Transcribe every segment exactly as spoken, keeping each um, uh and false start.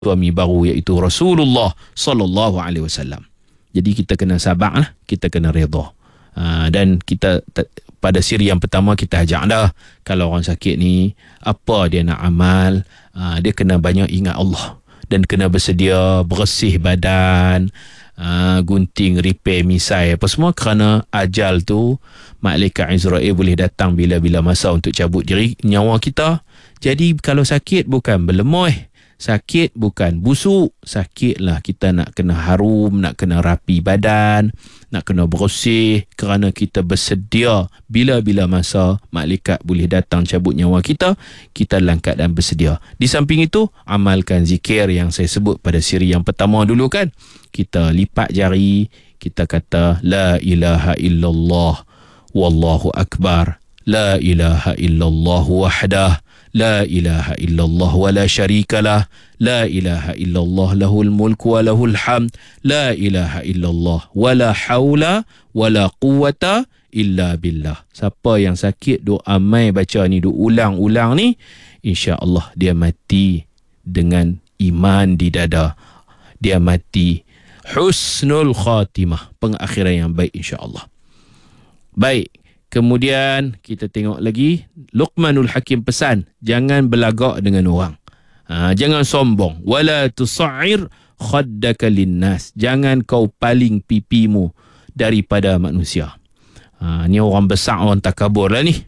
suami baru iaitu Rasulullah sallallahu alaihi wasallam. Jadi kita kena sabarlah, kita kena redha. Uh, dan kita t- pada siri yang pertama kita ajak dah, kalau orang sakit ni apa dia nak amal, uh, dia kena banyak ingat Allah dan kena bersedia bersih badan, uh, gunting, repair, misai apa semua, kerana ajal tu malaikat Israel boleh datang bila-bila masa untuk cabut diri nyawa kita. Jadi kalau sakit bukan berlemah, sakit bukan busuk, sakitlah kita nak kena harum, nak kena rapi badan, nak kena bersih, kerana kita bersedia bila-bila masa malaikat boleh datang cabut nyawa kita, kita dalam keadaan bersedia. Di samping itu, amalkan zikir yang saya sebut pada siri yang pertama dulu kan. Kita lipat jari, kita kata la ilaha illallah wallahu akbar, la ilaha illallah wahdah, la ilaha illallah wa la syarikalah, la ilaha illallah lahul mulku wa lahul hamd, la ilaha illallah wa la hawla wa la quwwata illa billah. Siapa yang sakit duk amai baca ni, duk ulang-ulang ni, insya-Allah dia mati dengan iman di dada. Dia mati husnul khatimah, pengakhiran yang baik insya-Allah. Baik. Kemudian kita tengok lagi, Luqmanul Hakim pesan, jangan belagak dengan orang. Ha, jangan sombong. Wala tusa'ir khaddaka linnas. Jangan kau paling pipimu daripada manusia. Ha, ni orang besar, orang takabur lah ni.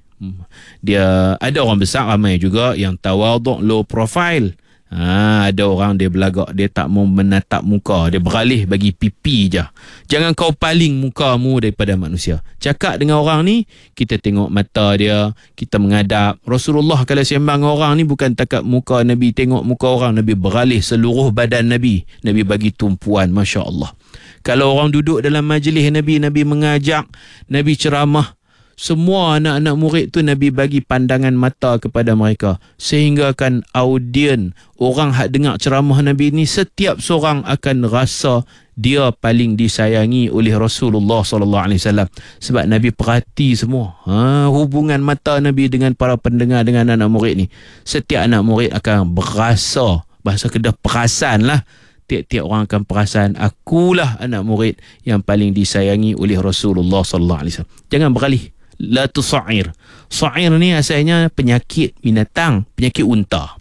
Dia ada orang besar ramai juga yang tawaduk, low profile. Ha, ada orang dia belagak, dia tak mau menatap muka, dia beralih bagi pipi je. Jangan kau paling mukamu daripada manusia. Cakap dengan orang ni, kita tengok mata dia, kita menghadap. Rasulullah kalau sembang dengan orang ni bukan takat muka Nabi, tengok muka orang, Nabi beralih seluruh badan Nabi. Nabi bagi tumpuan, Masya Allah. Kalau orang duduk dalam majlis Nabi, Nabi mengajak, Nabi ceramah, semua anak-anak murid tu Nabi bagi pandangan mata kepada mereka, sehingga kan audien orang hak dengar ceramah Nabi ni setiap seorang akan rasa dia paling disayangi oleh Rasulullah sallallahu alaihi wasallam, sebab Nabi perhati semua ha, hubungan mata Nabi dengan para pendengar, dengan anak murid ni. Setiap anak murid akan berasa, bahasa Kedah perasan lah, tiap-tiap orang akan perasan, akulah anak murid yang paling disayangi oleh Rasulullah sallallahu alaihi wasallam. Jangan beralih. La tusa'ir. Sa'ir ni asalnya penyakit binatang, penyakit unta.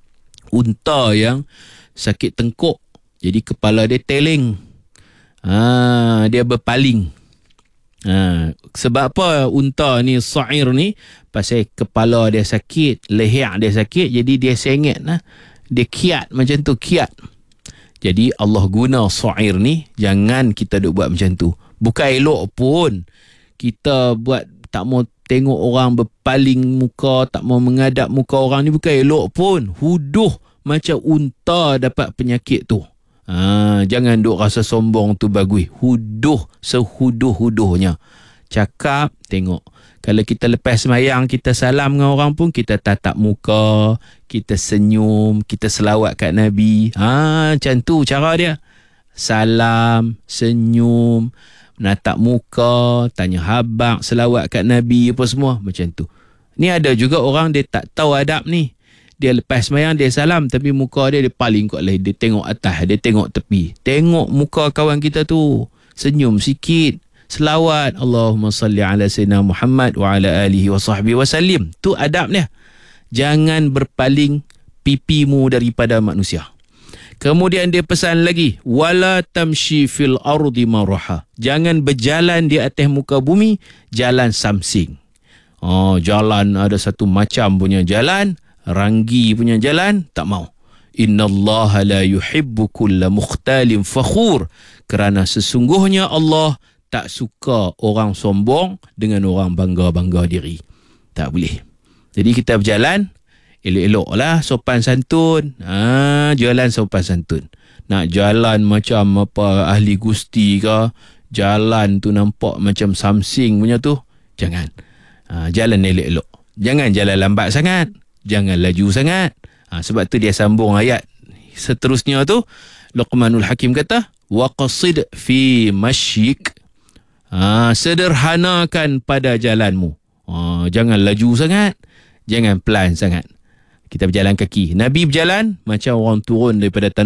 Unta yang sakit tengkuk, jadi kepala dia teleng. Ha, dia berpaling. Ha, sebab apa unta ni sa'ir ni? Pasal kepala dia sakit, leher dia sakit, jadi dia sengit lah. Dia kiat macam tu, kiat. Jadi Allah guna sa'ir ni, jangan kita duk buat macam tu. Bukan elok pun kita buat, tak mau tengok orang berpaling muka, tak mau menghadap muka orang ni, bukan elok pun. Huduh macam unta dapat penyakit tu. Ha, jangan duk rasa sombong tu bagui. Huduh sehuduh-huduhnya. Cakap, tengok. Kalau kita lepas semayang, kita salam dengan orang pun, kita tatap muka, kita senyum, kita selawat kat Nabi. Ha, macam tu cara dia. Salam, senyum, natap muka, tanya habaq, selawat kat Nabi apa semua, macam tu. Ni ada juga orang dia tak tahu adab ni. Dia lepas semayang dia salam, tapi muka dia dia paling kot lah, dia tengok atas, dia tengok tepi. Tengok muka kawan kita tu, senyum sikit, selawat, Allahumma salli ala sayyidina Muhammad wa ala alihi wa sahbihi wa sallim. Tu adab dia. Jangan berpaling pipimu daripada manusia. Kemudian dia pesan lagi, wala tamshi fil ardi maraha. Jangan berjalan di atas muka bumi jalan samsing. Oh, jalan ada satu macam punya jalan, ranggi punya jalan, tak mau. Innallaha la yuhibbu kulla mukhtalin fakhur. Kerana sesungguhnya Allah tak suka orang sombong dengan orang bangga-bangga diri. Tak boleh. Jadi kita berjalan elok-elok lah, sopan santun. Ha, jalan sopan santun. Nak jalan macam apa ahli gusti ke, jalan tu nampak macam samsing punya tu, jangan. Ha, jalan elok-elok. Jangan jalan lambat sangat, jangan laju sangat. Ha, sebab tu dia sambung ayat seterusnya tu. Luqmanul Hakim kata, waqsid fi masyik. Ha, sederhanakan pada jalanmu. Ha, jangan laju sangat, jangan pelan sangat. kita berjalan kaki. Nabi berjalan macam orang turun daripada tanah